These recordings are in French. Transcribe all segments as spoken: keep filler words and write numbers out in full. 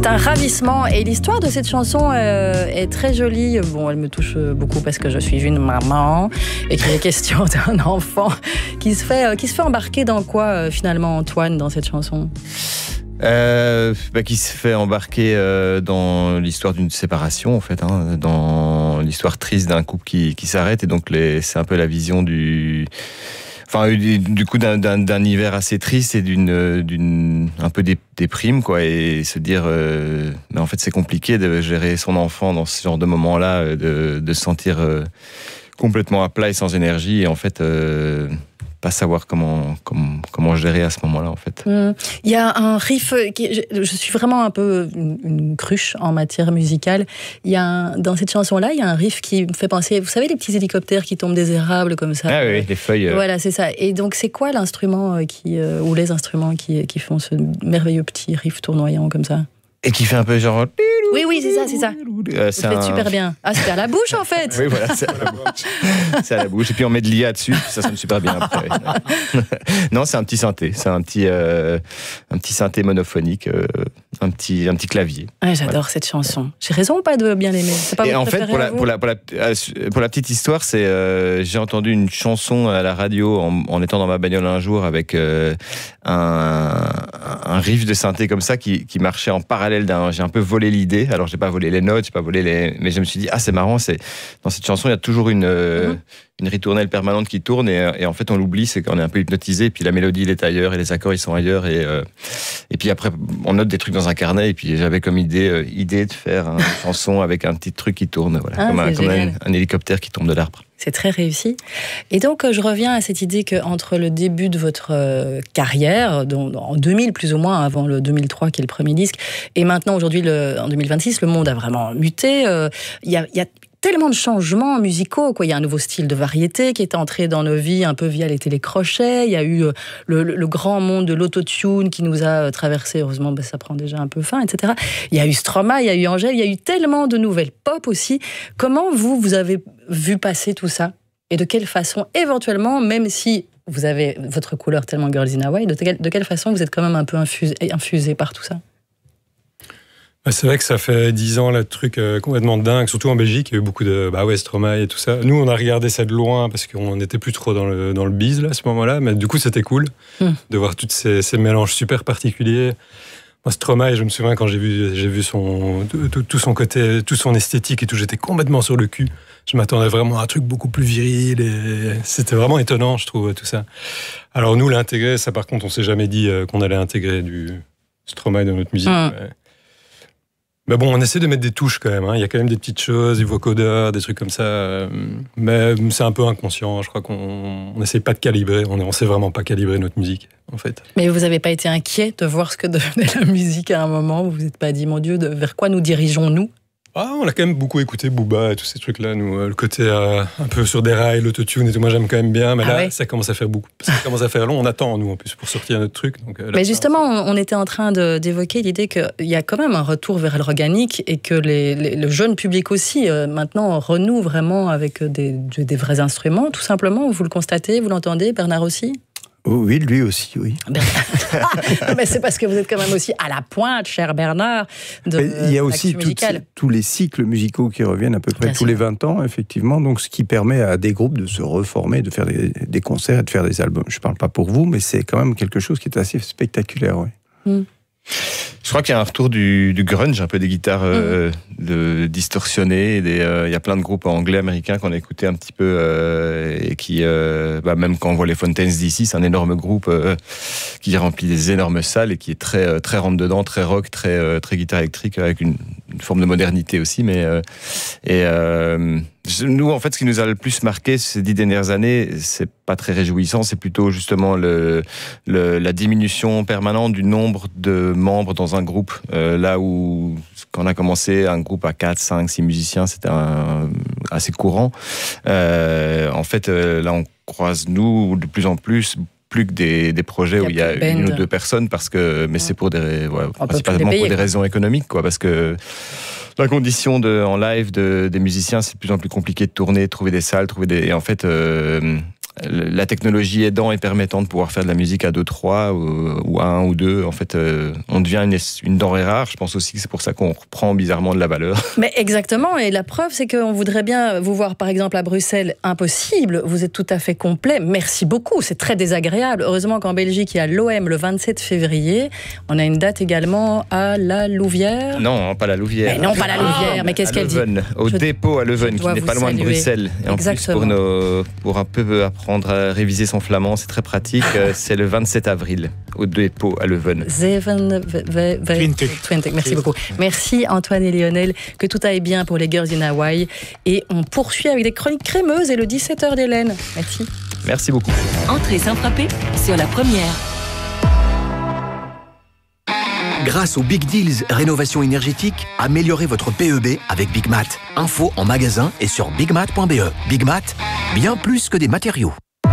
C'est un ravissement et l'histoire de cette chanson euh, est très jolie. Bon, elle me touche beaucoup parce que je suis une maman et qu'il est question d'un enfant qui se fait, euh, qui se fait embarquer dans quoi euh, finalement, Antoine, dans cette chanson ? Euh, bah, qui se fait embarquer euh, dans l'histoire d'une séparation en fait, hein, dans l'histoire triste d'un couple qui, qui s'arrête, et donc les, c'est un peu la vision du, enfin du, du coup d'un, d'un, d'un hiver assez triste et d'une, d'une un peu des, des primes quoi, et se dire, euh, mais en fait c'est compliqué de gérer son enfant dans ce genre de moment-là, de, de se sentir euh, complètement à plat et sans énergie, et en fait. Euh, pas savoir comment, comment, comment gérer à ce moment-là, en fait. Mmh. Il y a un riff, qui, je, je suis vraiment un peu une, une cruche en matière musicale. Il y a un, dans cette chanson-là, il y a un riff qui me fait penser, vous savez, les petits hélicoptères qui tombent des érables comme ça. Ah oui, les feuilles. Euh... Voilà, c'est ça. Et donc, c'est quoi l'instrument qui, euh, ou les instruments qui, qui font ce merveilleux petit riff tournoyant comme ça ? Et qui fait un peu genre... Oui, oui, c'est ça, c'est ça. Euh, c'est Vous faites un... super bien. Ah, c'était à la bouche, en fait. Oui, voilà, c'est à la bouche. C'est à la bouche. Et puis on met de l'I A dessus, ça sonne super bien après. Non, c'est un petit synthé. C'est un petit, euh, un petit synthé monophonique, euh, un, petit, un petit clavier. Ah, j'adore voilà. cette chanson. J'ai raison ou pas de bien l'aimer ? C'est pas Et en fait, pour la, pour, la, pour, la, pour la petite histoire, c'est, euh, j'ai entendu une chanson à la radio en, en étant dans ma bagnole un jour avec euh, un, un riff de synthé comme ça qui, qui marchait en parallèle d'un... J'ai un peu volé l'idée. Alors, j'ai pas volé les notes, j'ai pas volé les... Mais je me suis dit, ah, c'est marrant, c'est... dans cette chanson, il y a toujours une, euh, mm-hmm. une ritournelle permanente qui tourne, et, et en fait, on l'oublie, c'est qu'on est un peu hypnotisé, et puis la mélodie, elle est ailleurs, et les accords, ils sont ailleurs, et, euh, et puis après, on note des trucs dans un carnet, et puis j'avais comme idée, euh, idée de faire une chanson avec un petit truc qui tourne, voilà, ah, comme, un, comme un, un hélicoptère qui tombe de l'arbre. C'est très réussi. Et donc, je reviens à cette idée qu'entre le début de votre euh, carrière, dont, en deux mille plus ou moins, avant le deux mille trois qui est le premier disque, et maintenant, aujourd'hui, le, en deux mille vingt-six, le monde a vraiment muté. Il euh, y a, y a tellement de changements musicaux, quoi. Il y a un nouveau style de variété qui est entré dans nos vies un peu via les télécrochets. Il y a eu le, le, le grand monde de l'autotune qui nous a traversé. Heureusement, ben, ça prend déjà un peu fin, et cetera. Il y a eu Stromae, il y a eu Angèle, il y a eu tellement de nouvelles pop aussi. Comment vous, vous avez vu passer tout ça ? Et de quelle façon, éventuellement, même si vous avez votre couleur tellement Girls in Hawaii, de, quelle, de quelle façon vous êtes quand même un peu infusé, infusé par tout ça ? C'est vrai que ça fait dix ans, là, le truc euh, complètement dingue, surtout en Belgique, il y a eu beaucoup de bah ouais, Stromae et tout ça. Nous, on a regardé ça de loin parce qu'on n'était plus trop dans le, dans le biz là, à ce moment-là, mais du coup, c'était cool mm. de voir tous ces, ces mélanges super particuliers. Moi, Stromae, je me souviens quand j'ai vu, j'ai vu son, tout, tout son côté, tout son esthétique et tout, j'étais complètement sur le cul. Je m'attendais vraiment à un truc beaucoup plus viril, et c'était vraiment étonnant, je trouve, tout ça. Alors nous, l'intégrer, ça par contre, on s'est jamais dit qu'on allait intégrer du Stromae dans notre musique. Mm. Mais... Mais bon, on essaie de mettre des touches quand même. Hein. Il y a quand même des petites choses, des vocodeurs, des trucs comme ça. Mais c'est un peu inconscient. Je crois qu'on n'essaie pas de calibrer. On ne sait vraiment pas calibrer notre musique, en fait. Mais vous n'avez pas été inquiet de voir ce que devenait la musique à un moment ? Vous vous êtes pas dit, mon Dieu, de, vers quoi nous dirigeons-nous ? Ah, on a quand même beaucoup écouté Booba et tous ces trucs-là, nous. Le côté euh, un peu sur des rails, l'autotune et tout, moi j'aime quand même bien, mais ah là, ouais. ça commence à faire beaucoup. Ça commence à faire long, on attend, nous, en plus, pour sortir notre truc. Donc, là, mais justement, on, on était en train de, d'évoquer l'idée qu'il y a quand même un retour vers l'organique, et que les, les, le jeune public aussi, euh, maintenant, renoue vraiment avec des, des vrais instruments, tout simplement. Vous le constatez, vous l'entendez, Bernard aussi ? Oui, lui aussi, oui. Mais c'est parce que vous êtes quand même aussi à la pointe, cher Bernard, de Il y a aussi toutes, tous les cycles musicaux qui reviennent à peu près Bien tous sûr. les vingt ans, effectivement, donc ce qui permet à des groupes de se reformer, de faire des, des concerts, de faire des albums. Je ne parle pas pour vous, mais c'est quand même quelque chose qui est assez spectaculaire, oui. Mm. Je crois qu'il y a un retour du, du grunge, un peu des guitares euh, mmh. de, distorsionnées. Des, euh, il y a plein de groupes anglais, américains qu'on a écouté un petit peu euh, et qui, euh, bah, même quand on voit les Fontaines D C, c'est un énorme groupe euh, qui remplit des énormes salles et qui est très, très rentre-dedans, très rock, très, euh, très guitare électrique, avec une, une forme de modernité aussi. Mais, euh, et euh, nous, en fait, ce qui nous a le plus marqué ces dix dernières années, c'est pas très réjouissant, c'est plutôt justement le, le, la diminution permanente du nombre de membres dans un groupe. Euh, là où, quand on a commencé, un groupe à quatre, cinq, six musiciens, c'était un, assez courant. Euh, en fait, euh, là, on croise, nous, de plus en plus, plus que des, des projets où il y a une ou deux personnes, parce que, mais ouais. c'est pour des, ouais, principalement pour des raisons économiques, quoi, parce que la condition de, en live de, des musiciens, c'est de plus en plus compliqué de tourner, de trouver des salles, trouver des, et en fait, euh, la technologie aidant et permettant de pouvoir faire de la musique à deux, trois ou, ou à un ou deux, en fait, euh, on devient une, une denrée rare. Je pense aussi que c'est pour ça qu'on reprend bizarrement de la valeur. Mais exactement, et la preuve, c'est qu'on voudrait bien vous voir, par exemple, à Bruxelles. Impossible, vous êtes tout à fait complet. Merci beaucoup, c'est très désagréable. Heureusement qu'en Belgique, il y a l'O M le vingt-sept février. On a une date également à la Louvière. Non, pas la Louvière. Mais non, pas la Louvière, ah, mais qu'est-ce qu'elle dit? Au je, dépôt à Leuven, qui n'est pas loin saluer. de Bruxelles. Et en Exactement. plus, pour, nos, pour un peu apprendre à réviser son flamand, c'est très pratique. C'est le vingt-sept avril, au dépôt à Leuven. vingt. Merci beaucoup. Merci Antoine et Lionel. Que tout aille bien pour les Girls in Hawaii. Et on poursuit avec des chroniques crémeuses et le dix-sept heures d'Hélène. Merci. Merci beaucoup. Entrée sans frapper sur la première. Grâce aux Big Deals Rénovation énergétique, améliorez votre P E B avec Big Mat. Info en magasin et sur big mat point b e. Big Mat, bien plus que des matériaux.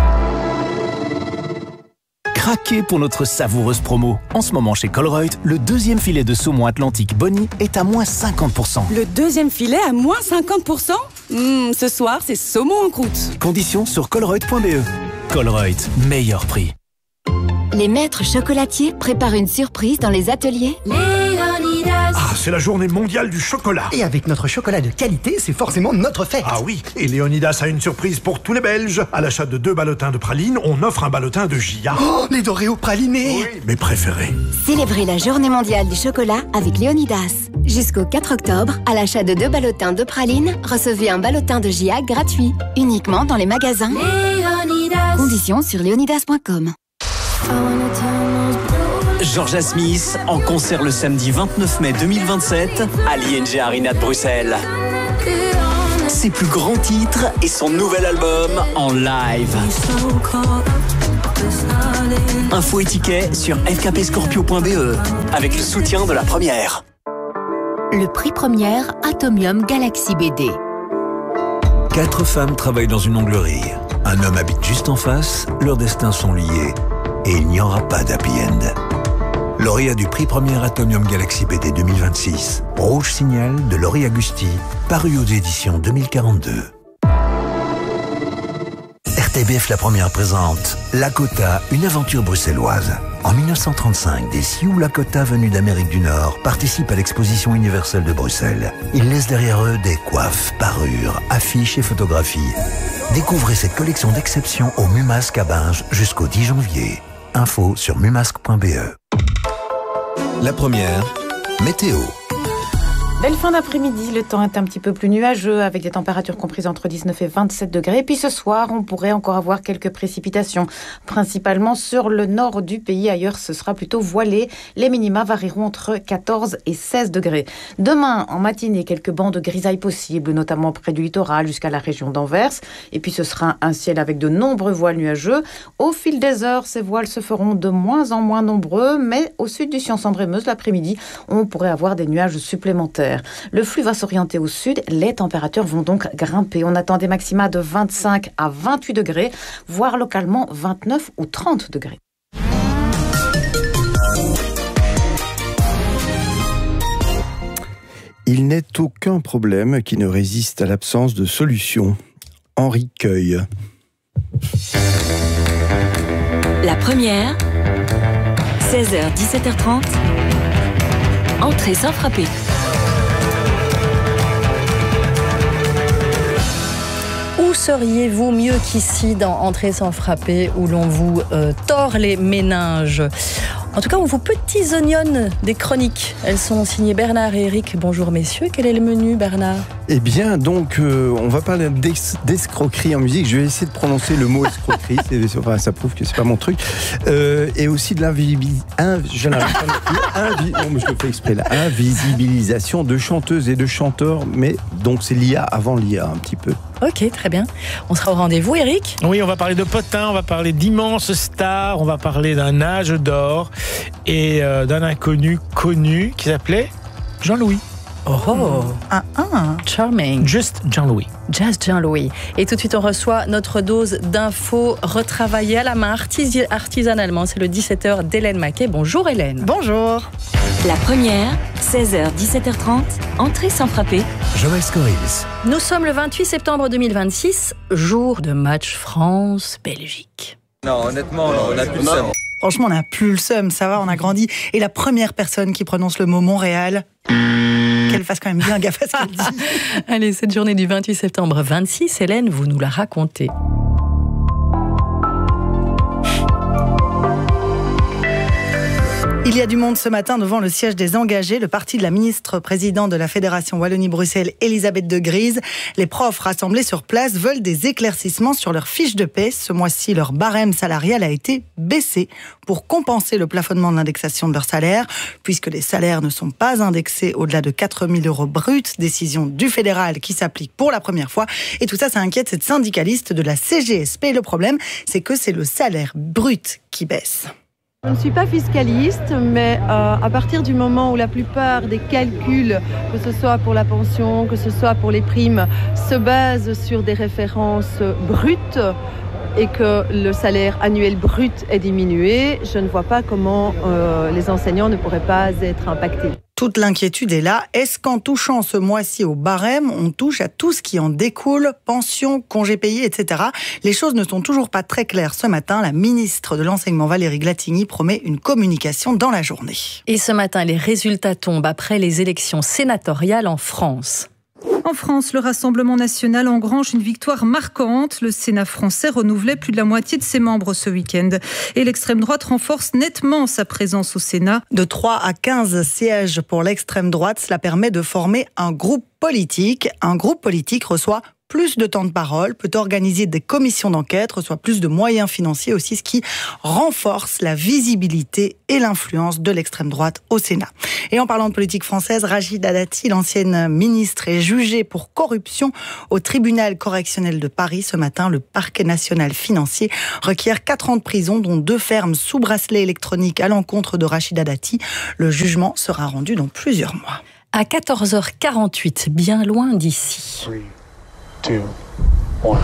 Craquez pour notre savoureuse promo. En ce moment chez Colruyt, le deuxième filet de saumon Atlantique Bonnie est à moins cinquante pour cent. Le deuxième filet à moins cinquante pour cent mmh, Ce soir, c'est saumon en croûte. Conditions sur colruyt point b e. Colruyt, meilleur prix. Les maîtres chocolatiers préparent une surprise dans les ateliers Léonidas. Ah, c'est la journée mondiale du chocolat. Et avec notre chocolat de qualité, c'est forcément notre fête. Ah oui, et Léonidas a une surprise pour tous les Belges. À l'achat de deux ballotins de praline, on offre un ballotin de Gia. Oh, les Doréos pralinés. Oui, mes préférés. Célébrez la journée mondiale du chocolat avec Léonidas. Jusqu'au quatre octobre, à l'achat de deux ballotins de praline, recevez un ballotin de Gia gratuit. Uniquement dans les magasins Léonidas. Conditions sur léonidas point com. Jorja Smith en concert le samedi vingt-neuf mai deux mille vingt-sept à l'I N G Arena de Bruxelles. Ses plus grands titres et son nouvel album en live. Info et tickets sur f k p scorpio point b e avec le soutien de la première. Le prix première Atomium Galaxy B D. Quatre femmes travaillent dans une onglerie. Un homme habite juste en face, leurs destins sont liés. Et il n'y aura pas d'happy end. Lauréat du prix première Atomium Galaxy B D deux mille vingt-six. Rouge Signal de Laurie Agusti, paru aux éditions deux mille quarante-deux. R T B F La Première présente Lakota, une aventure bruxelloise. En mille neuf cent trente-cinq, des Sioux Lakota venus d'Amérique du Nord participent à l'exposition universelle de Bruxelles. Ils laissent derrière eux des coiffes, parures, affiches et photographies. Découvrez cette collection d'exception au Mumasque à Binge jusqu'au dix janvier. Info sur mumasque point b e. La Première, météo. Belle fin d'après-midi, le temps est un petit peu plus nuageux avec des températures comprises entre dix-neuf et vingt-sept degrés. Et puis ce soir, on pourrait encore avoir quelques précipitations, principalement sur le nord du pays. Ailleurs, ce sera plutôt voilé. Les minima varieront entre quatorze et seize degrés. Demain, en matinée, quelques bancs de grisaille possibles, notamment près du littoral jusqu'à la région d'Anvers. Et puis ce sera un ciel avec de nombreux voiles nuageux. Au fil des heures, ces voiles se feront de moins en moins nombreux, mais au sud du Sion-Sambre-et-Meuse, l'après-midi, on pourrait avoir des nuages supplémentaires. Le flux va s'orienter au sud, les températures vont donc grimper. On attend des maxima de vingt-cinq à vingt-huit degrés, voire localement vingt-neuf ou trente degrés. Il n'est aucun problème qui ne résiste à l'absence de solution. Henri Queuille. La première, seize heures dix-sept heures trente, entrée sans frapper. Où seriez-vous mieux qu'ici dans Entrée sans frapper, où l'on vous euh, tord les méninges? En tout cas, on vous petitsonionne des chroniques. Elles sont signées Bernard et Eric. Bonjour messieurs, quel est le menu Bernard? Eh bien, donc, euh, on va parler d'es- d'escroquerie en musique. Je vais essayer de prononcer le mot escroquerie. C'est, enfin, ça prouve que c'est pas mon truc. Euh, et aussi de l'invisibilisation. Je n'arrive pas non plus. Invi- non, mais je le fais exprès là. Invisibilisation de chanteuses et de chanteurs. Mais donc, c'est l'I A avant l'I A un petit peu. Ok, très bien. On sera au rendez-vous, Eric? Oui, on va parler de potins, on va parler d'immenses stars, on va parler d'un âge d'or et euh, d'un inconnu connu qui s'appelait Jean-Louis. Oh, oh. Ah, ah, charming. Just Jean-Louis. Just Jean-Louis. Et tout de suite, on reçoit notre dose d'infos retravaillées à la main artisi- artisanalement. C'est le dix-sept heures d'Hélène Maquet. Bonjour Hélène. Bonjour. La première, seize heures dix-sept heures trente, entrée sans frapper Joël Scorils. Nous sommes le vingt-huit septembre deux mille vingt-six, jour de match France-Belgique. Non, honnêtement, non, on n'a plus le seum. Franchement, on n'a plus le seum, ça va, on a grandi. Et la première personne qui prononce le mot Montréal, qu'elle fasse quand même bien gaffe à ce qu'elle dit. Allez, cette journée du vingt-huit septembre vingt-six, Hélène, vous nous la racontez. Il y a du monde ce matin devant le siège des engagés, le parti de la ministre-présidente de la Fédération Wallonie-Bruxelles, Elisabeth de Gries. Les profs rassemblés sur place veulent des éclaircissements sur leur fiche de paie. Ce mois-ci, leur barème salarial a été baissé pour compenser le plafonnement de l'indexation de leur salaire, puisque les salaires ne sont pas indexés au-delà de quatre mille euros bruts. Décision du fédéral qui s'applique pour la première fois. Et tout ça, ça inquiète cette syndicaliste de la C G S P. Le problème, c'est que c'est le salaire brut qui baisse. Je ne suis pas fiscaliste, mais euh, à partir du moment où la plupart des calculs, que ce soit pour la pension, que ce soit pour les primes, se basent sur des références brutes et que le salaire annuel brut est diminué, je ne vois pas comment euh, les enseignants ne pourraient pas être impactés. Toute l'inquiétude est là. Est-ce qu'en touchant ce mois-ci au barème, on touche à tout ce qui en découle, pension, congés payés, et cetera. Les choses ne sont toujours pas très claires ce matin. La ministre de l'Enseignement, Valérie Glatigny, promet une communication dans la journée. Et ce matin, les résultats tombent après les élections sénatoriales en France. En France, le Rassemblement national engrange une victoire marquante. Le Sénat français renouvelait plus de la moitié de ses membres ce week-end. Et l'extrême droite renforce nettement sa présence au Sénat. De trois à quinze sièges pour l'extrême droite, cela permet de former un groupe politique. Un groupe politique reçoit plus de temps de parole, peut organiser des commissions d'enquête, reçoit plus de moyens financiers aussi, ce qui renforce la visibilité et l'influence de l'extrême droite au Sénat. Et en parlant de politique française, Rachida Dati, l'ancienne ministre, est jugée pour corruption au tribunal correctionnel de Paris. Ce matin, le parquet national financier requiert quatre ans de prison, dont deux fermes sous bracelet électronique à l'encontre de Rachida Dati. Le jugement sera rendu dans plusieurs mois. À quatorze heures quarante-huit, bien loin d'ici. Two, one.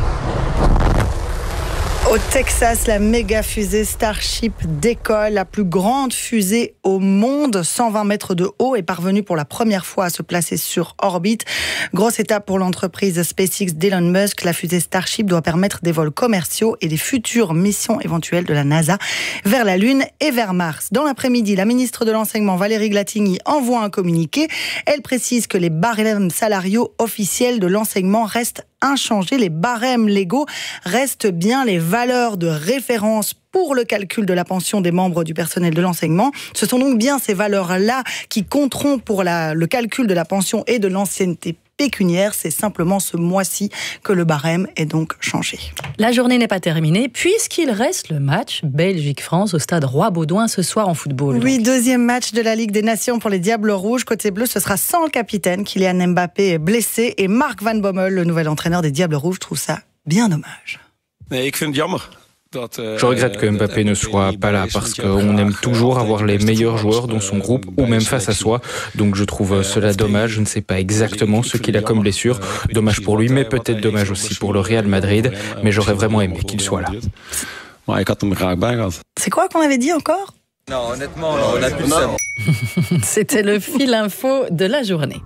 Au Texas, la méga fusée Starship décolle. La plus grande fusée au monde, cent vingt mètres de haut, est parvenue pour la première fois à se placer sur orbite. Grosse étape pour l'entreprise SpaceX d'Elon Musk. La fusée Starship doit permettre des vols commerciaux et des futures missions éventuelles de la NASA vers la Lune et vers Mars. Dans l'après-midi, la ministre de l'Enseignement, Valérie Glatigny, envoie un communiqué. Elle précise que les barèmes salariaux officiels de l'enseignement restent inchangés. Les barèmes légaux restent bien les valeurs de référence pour le calcul de la pension des membres du personnel de l'enseignement. Ce sont donc bien ces valeurs-là qui compteront pour la, le calcul de la pension et de l'ancienneté pécuniaire. C'est simplement ce mois-ci que le barème est donc changé. La journée n'est pas terminée puisqu'il reste le match Belgique-France au stade Roi-Baudouin ce soir en football. Oui, donc. Deuxième match de la Ligue des Nations pour les Diables Rouges. Côté bleu, ce sera sans le capitaine. Kylian Mbappé est blessé et Mark Van Bommel, le nouvel entraîneur des Diables Rouges, trouve ça bien dommage. Nee, ik vind het jammer. Je regrette que Mbappé ne soit pas là parce qu'on aime toujours avoir les meilleurs joueurs dans son groupe ou même face à soi. Donc je trouve cela dommage. Je ne sais pas exactement ce qu'il a comme blessure. Dommage pour lui, mais peut-être dommage aussi pour le Real Madrid. Mais j'aurais vraiment aimé qu'il soit là. C'est quoi qu'on avait dit encore ? Non, honnêtement, non, on a plus le seum. C'était le fil info de la journée.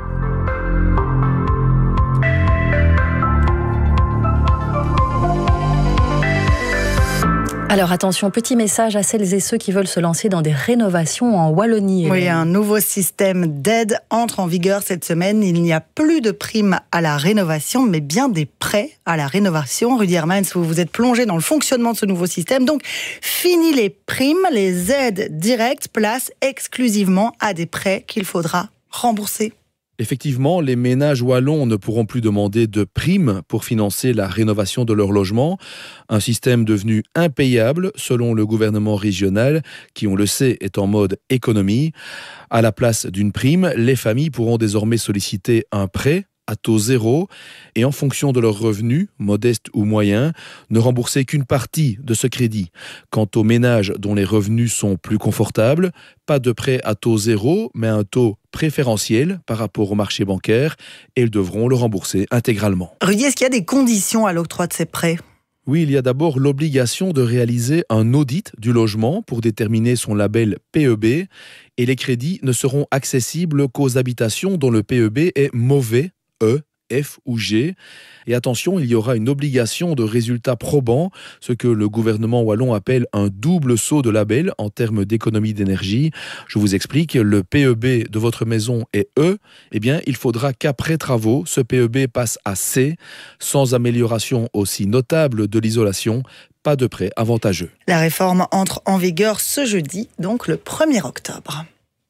Alors attention, petit message à celles et ceux qui veulent se lancer dans des rénovations en Wallonie. Oui, un nouveau système d'aide entre en vigueur cette semaine. Il n'y a plus de primes à la rénovation, mais bien des prêts à la rénovation. Rudy Hermans, vous vous êtes plongé dans le fonctionnement de ce nouveau système. Donc, fini les primes, les aides directes, place exclusivement à des prêts qu'il faudra rembourser. Effectivement, les ménages wallons ne pourront plus demander de primes pour financer la rénovation de leur logement. Un système devenu impayable selon le gouvernement régional, qui, on le sait, est en mode économie. À la place d'une prime, les familles pourront désormais solliciter un prêt à taux zéro et en fonction de leurs revenus, modestes ou moyens, ne rembourser qu'une partie de ce crédit. Quant aux ménages dont les revenus sont plus confortables, pas de prêt à taux zéro, mais un taux préférentiel par rapport au marché bancaire et ils devront le rembourser intégralement. Rudy, est-ce qu'il y a des conditions à l'octroi de ces prêts ? Oui, il y a d'abord l'obligation de réaliser un audit du logement pour déterminer son label P E B et les crédits ne seront accessibles qu'aux habitations dont le P E B est mauvais, E, F ou G. Et attention, il y aura une obligation de résultats probants, ce que le gouvernement wallon appelle un double saut de label en termes d'économie d'énergie. Je vous explique, le P E B de votre maison est E, eh bien, il faudra qu'après travaux, ce P E B passe à C, sans amélioration aussi notable de l'isolation. Pas de prêt avantageux. La réforme entre en vigueur ce jeudi, donc le premier octobre.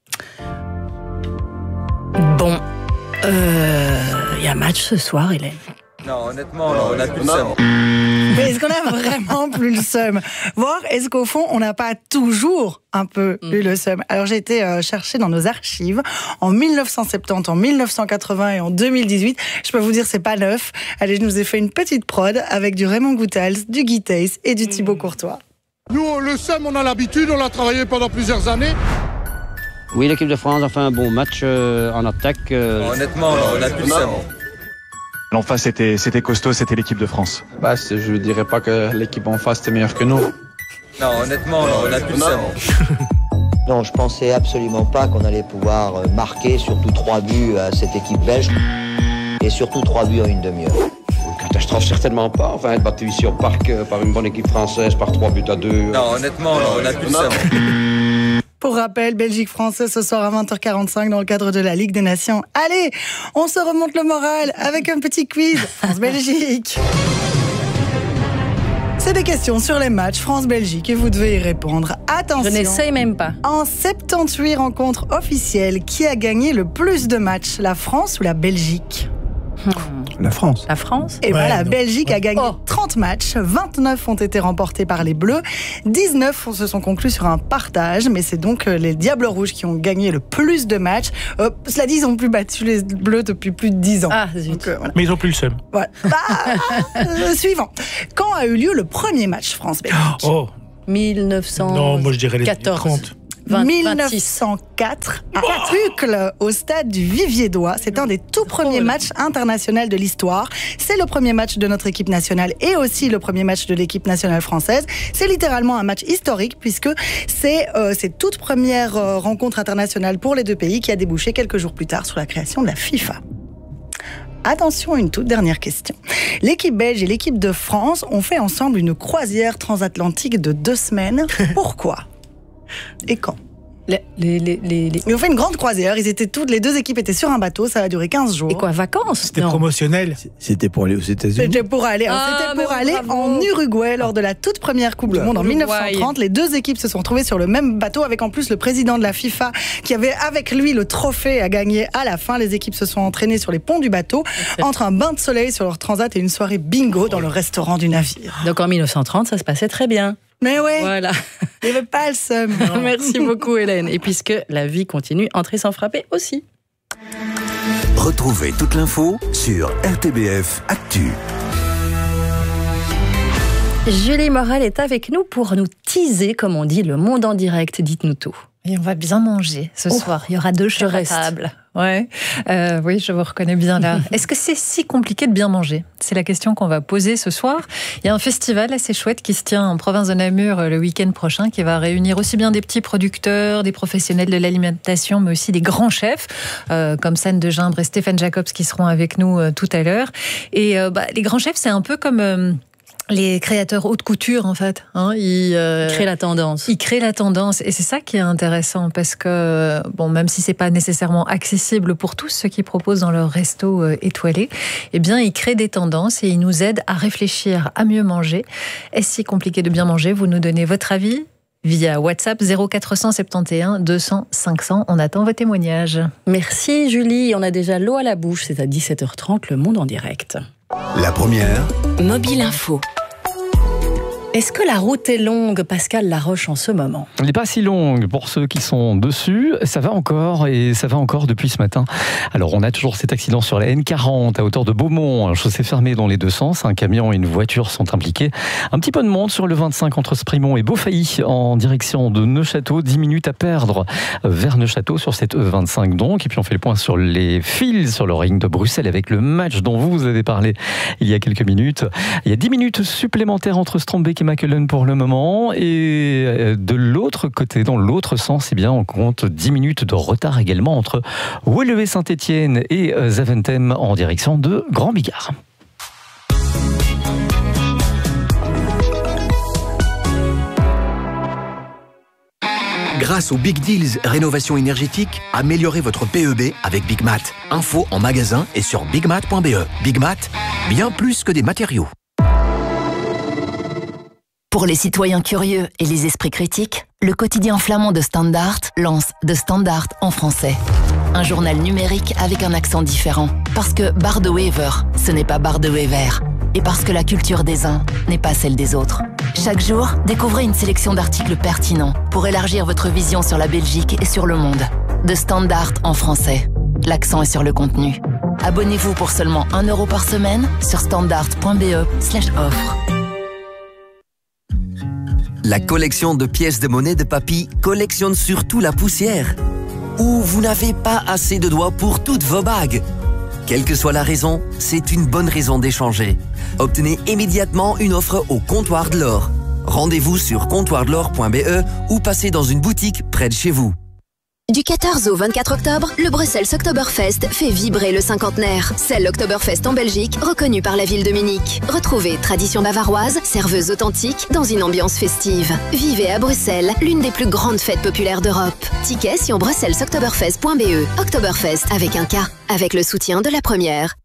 Bon, il euh, y a match ce soir, Hélène. Non, honnêtement, non, on n'a plus le seum. Mais est-ce qu'on a vraiment plus le seum? Voir, est-ce qu'au fond, on n'a pas toujours un peu mm. eu le seum? Alors j'ai été euh, chercher dans nos archives en mille neuf cent soixante-dix, en mille neuf cent quatre-vingts et en deux mille dix-huit. Je peux vous dire, c'est pas neuf. Allez, je nous ai fait une petite prod avec du Raymond Goethals, du Guy Thys et du Thibaut Courtois. Nous, le seum, on a l'habitude, on l'a travaillé pendant plusieurs années. Oui, l'équipe de France a fait un bon match euh, en attaque. Euh... Honnêtement, on n'a plus le seum. En face, c'était, c'était costaud, c'était l'équipe de France. Bah, je ne dirais pas que l'équipe en face était meilleure que nous. Non, honnêtement, on n'a plus le seum. Non, je pensais absolument pas qu'on allait pouvoir marquer surtout trois buts à cette équipe belge. Et surtout trois buts en une demi-heure. Une catastrophe, certainement pas. Enfin, être battu ici au parc par une bonne équipe française par trois buts à deux. Non, honnêtement, on n'a plus le seum. Pour rappel, Belgique-France ce soir à vingt heures quarante-cinq dans le cadre de la Ligue des Nations. Allez, on se remonte le moral avec un petit quiz France-Belgique. C'est des questions sur les matchs France-Belgique et vous devez y répondre. Attention. Je n'essaye même pas. En soixante-dix-huit rencontres officielles, qui a gagné le plus de matchs, la France ou la Belgique? La France. La France. Et ouais, voilà, non. Belgique ouais. a gagné oh. trente matchs, vingt-neuf ont été remportés par les Bleus, dix-neuf se sont conclus sur un partage, mais c'est donc les Diables Rouges qui ont gagné le plus de matchs. Euh, cela dit, ils n'ont plus battu les Bleus depuis plus de dix ans. Ah, zut. Donc, euh, voilà. Mais ils n'ont plus le seum. Voilà. Bah, le suivant. Quand a eu lieu le premier match France-Belgique? Oh. mille neuf cent quatorze. Non, moi je dirais les trente. vingt, mille neuf cent quatre à Uccle, au stade du Vivier-d'Oie. C'est un des tout premiers matchs internationaux de l'histoire. C'est le premier match de notre équipe nationale et aussi le premier match de l'équipe nationale française. C'est littéralement un match historique puisque c'est euh, cette toute première euh, rencontre internationale pour les deux pays qui a débouché quelques jours plus tard sur la création de la FIFA. Attention, une toute dernière question. L'équipe belge et l'équipe de France ont fait ensemble une croisière transatlantique de deux semaines. Pourquoi ? Et quand? les, les, les, les... Ils ont fait une grande croisière, ils étaient toutes, les deux équipes étaient sur un bateau, ça a duré quinze jours. Et quoi, vacances? C'était promotionnel. C'était pour aller aux États-Unis. C'était pour aller, ah, c'était pour aller en Uruguay lors de la toute première Coupe du Monde en mille neuf cent trente. Les deux équipes se sont retrouvées sur le même bateau avec en plus le président de la FIFA qui avait avec lui le trophée à gagner à la fin. Les équipes se sont entraînées sur les ponts du bateau entre un bain de soleil sur leur transat et une soirée bingo dans le restaurant du navire. Donc en mille neuf cent trente, ça se passait très bien. Mais ouais, voilà. Il n'y avait pas le seum. Merci beaucoup Hélène. Et puisque la vie continue, entrer sans frapper aussi. Retrouvez toute l'info sur R T B F Actu. Julie Morel est avec nous pour nous teaser, comme on dit, le monde en direct. Dites-nous tout. Et on va bien manger ce oh, soir. Il y aura deux chefs à table. Ouais. Euh, oui, je vous reconnais bien là. Est-ce que c'est si compliqué de bien manger? C'est la question qu'on va poser ce soir. Il y a un festival assez chouette qui se tient en province de Namur le week-end prochain, qui va réunir aussi bien des petits producteurs, des professionnels de l'alimentation, mais aussi des grands chefs, euh, comme Sanne de Gimbre et Stéphane Jacobs qui seront avec nous euh, tout à l'heure. Et euh, bah, les grands chefs, c'est un peu comme... Euh, les créateurs haute couture, en fait. Hein, ils euh, créent la tendance. Ils créent la tendance. Et c'est ça qui est intéressant, parce que, bon, même si c'est pas nécessairement accessible pour tous ceux qui proposent dans leur resto euh, étoilé, eh bien, ils créent des tendances et ils nous aident à réfléchir à mieux manger. Est-ce si compliqué de bien manger? Vous nous donnez votre avis via WhatsApp zéro quatre cent soixante et onze deux cents cinq cents. On attend vos témoignages. Merci Julie. On a déjà l'eau à la bouche. C'est à dix-sept heures trente, le monde en direct. La première. Mobile Info. Est-ce que la route est longue, Pascal Laroche, en ce moment? Elle n'est pas si longue pour ceux qui sont dessus. Ça va encore et ça va encore depuis ce matin. Alors, on a toujours cet accident sur la N quarante à hauteur de Beaumont. Chaussée fermée dans les deux sens. Un camion et une voiture sont impliqués. Un petit peu de monde sur le vingt-cinq entre Sprimont et Beaufailly en direction de Neufchâteau. dix minutes à perdre vers Neufchâteau sur cette E vingt-cinq donc. Et puis, on fait le point sur les fils sur le ring de Bruxelles avec le match dont vous avez parlé il y a quelques minutes. Il y a dix minutes supplémentaires entre Strombeek et Mechelen pour le moment, et de l'autre côté, dans l'autre sens, eh bien, on compte dix minutes de retard également entre Woluwe Saint-Étienne et Zaventem en direction de Grand Bigard. Grâce aux Big Deals Rénovation énergétique, améliorez votre P E B avec Big Mat. Info en magasin et sur bigmat point b e. Big Mat, bien plus que des matériaux. Pour les citoyens curieux et les esprits critiques, le quotidien flamand de Standaard lance De Standaard en français. Un journal numérique avec un accent différent. Parce que Bar de Wever, ce n'est pas Bar de Wever. Et parce que la culture des uns n'est pas celle des autres. Chaque jour, découvrez une sélection d'articles pertinents pour élargir votre vision sur la Belgique et sur le monde. De Standaard en français. L'accent est sur le contenu. Abonnez-vous pour seulement un euro par semaine sur standard point b e slash offre. La collection de pièces de monnaie de papy collectionne surtout la poussière. Ou vous n'avez pas assez de doigts pour toutes vos bagues. Quelle que soit la raison, c'est une bonne raison d'échanger. Obtenez immédiatement une offre au Comptoir de l'Or. Rendez-vous sur comptoir de l'or point b e ou passez dans une boutique près de chez vous. Du quatorze au vingt-quatre octobre, le Bruxelles Oktoberfest fait vibrer le cinquantenaire. C'est l'Oktoberfest en Belgique, reconnu par la ville de Munich. Retrouvez tradition bavaroise, serveuse authentique, dans une ambiance festive. Vivez à Bruxelles, l'une des plus grandes fêtes populaires d'Europe. Tickets sur bruxelles oktoberfest point b e. Oktoberfest avec un K, avec le soutien de la Première.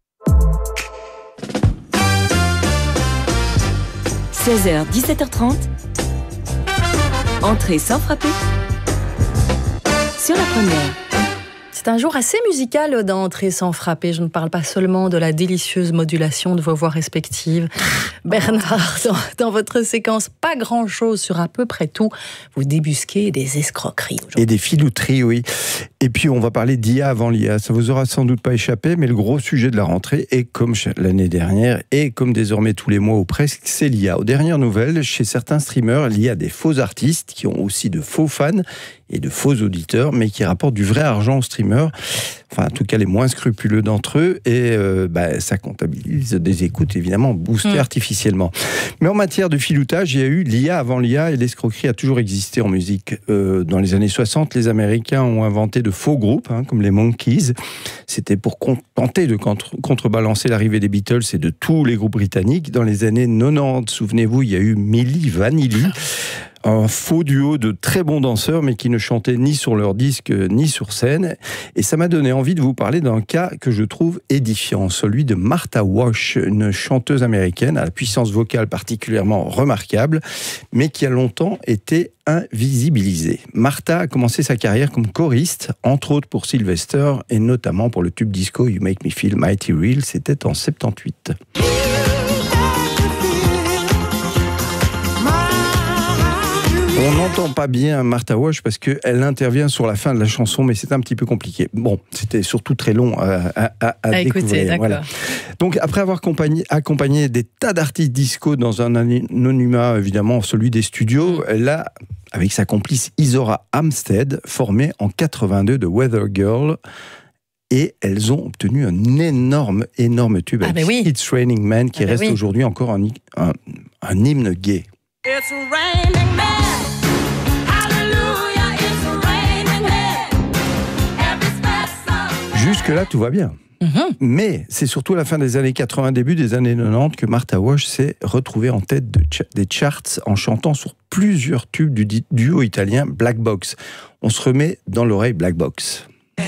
seize heures dix-sept heures trente. Entrée sans frapper. Sur la Première. C'est un jour assez musical d'entrée sans frapper. Je ne parle pas seulement de la délicieuse modulation de vos voix respectives. Bernard, dans, dans votre séquence, pas grand-chose sur à peu près tout. Vous débusquez des escroqueries. Et des filouteries, oui. Et puis, on va parler d'I A avant l'I A. Ça vous aura sans doute pas échappé, mais le gros sujet de la rentrée, et comme l'année dernière, et comme désormais tous les mois ou presque, c'est l'I A. Aux dernières nouvelles, chez certains streamers, il y a des faux artistes qui ont aussi de faux fans et de faux auditeurs, mais qui rapportent du vrai argent aux streamers, enfin en tout cas les moins scrupuleux d'entre eux, et euh, bah, ça comptabilise des écoutes évidemment boostées mmh. artificiellement. Mais en matière de filoutage, il y a eu l'I A avant l'I A, et l'escroquerie a toujours existé en musique. Euh, dans les années soixante, les Américains ont inventé de faux groupes, hein, comme les Monkees. C'était pour tenter de contre- contrebalancer l'arrivée des Beatles et de tous les groupes britanniques. Dans les années quatre-vingt-dix, souvenez-vous, il y a eu Milli Vanilli, un faux duo de très bons danseurs, mais qui ne chantaient ni sur leur disque, ni sur scène. Et ça m'a donné envie de vous parler d'un cas que je trouve édifiant, celui de Martha Wash, une chanteuse américaine à la puissance vocale particulièrement remarquable, mais qui a longtemps été invisibilisée. Martha a commencé sa carrière comme choriste, entre autres pour Sylvester, et notamment pour le tube disco You Make Me Feel Mighty Real, c'était en soixante-dix-huit. On n'entend pas bien Martha Wash parce qu'elle intervient sur la fin de la chanson, mais c'est un petit peu compliqué. Bon, c'était surtout très long à, à, à, à découvrir. Écoutez, voilà. Donc, après avoir accompagné, accompagné des tas d'artistes disco dans un anonymat, évidemment, celui des studios, elle a, avec sa complice Isora Amstead, formé en quatre-vingt-deux de Weather Girl. Et elles ont obtenu un énorme, énorme tube ah avec oui. It's Raining Man, qui ah reste oui. aujourd'hui encore un, un, un hymne gay. It's raining men. Hallelujah, it's raining men. Every special. Jusque-là, tout va bien. Mm-hmm. Mais c'est surtout à la fin des années quatre-vingts, début des années quatre-vingt-dix que Martha Wash s'est retrouvée en tête de ch- des charts en chantant sur plusieurs tubes du duo italien Black Box. On se remet dans l'oreille Black Box.